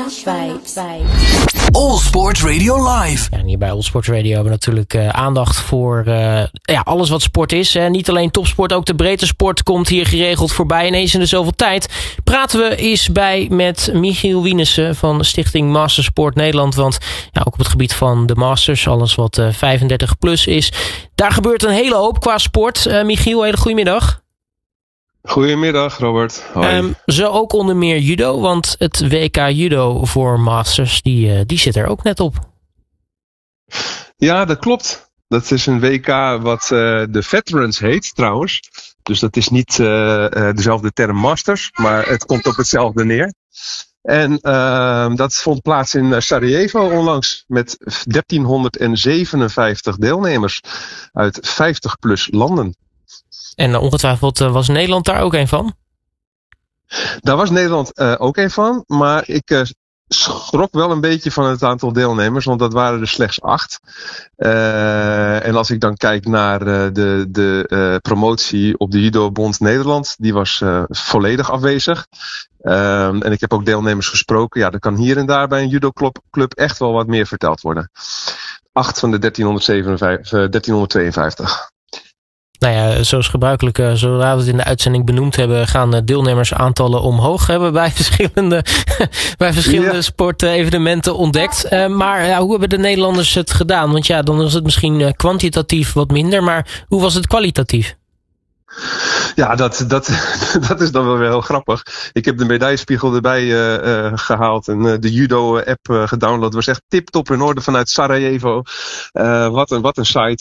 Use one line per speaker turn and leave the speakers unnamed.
All Sport Radio Live.
Ja, en hier bij All Sport Radio hebben we natuurlijk aandacht voor alles wat sport is. Niet alleen topsport, ook de breedte sport komt hier geregeld voorbij. En eens in de zoveel tijd praten we eens bij met Michiel Wienissen van Stichting Mastersport Nederland. Want ja, ook op het gebied van de Masters, alles wat 35 plus is, daar gebeurt een hele hoop qua sport. Michiel, hele goedemiddag.
Goedemiddag, Robert. Hoi.
Zo ook onder meer judo, want het WK judo voor Masters, die zit er ook net op.
Ja, dat klopt. Dat is een WK wat de Veterans heet, trouwens. Dus dat is niet dezelfde term Masters, maar het komt op hetzelfde neer. En dat vond plaats in Sarajevo onlangs met 1357 deelnemers uit 50 plus landen.
En ongetwijfeld was Nederland daar ook een van?
Daar was Nederland ook een van, maar ik schrok wel een beetje van het aantal deelnemers, want dat waren er slechts 8. En als ik dan kijk naar de promotie op de Judo Bond Nederland, die was volledig afwezig. En ik heb ook deelnemers gesproken. Ja, er kan hier en daar bij een judoclub echt wel wat meer verteld worden. 8 van de 1352.
Nou ja, zoals gebruikelijk, zodra we het in de uitzending benoemd hebben, gaan deelnemersaantallen omhoog. Hebben bij verschillende sportevenementen ontdekt. Maar hoe hebben de Nederlanders het gedaan? Want ja, dan is het misschien kwantitatief wat minder, maar hoe was het kwalitatief?
Ja, dat is dan wel weer heel grappig. Ik heb de medaillespiegel erbij gehaald en de judo-app gedownload. Het was echt tip-top in orde vanuit Sarajevo. Wat een site.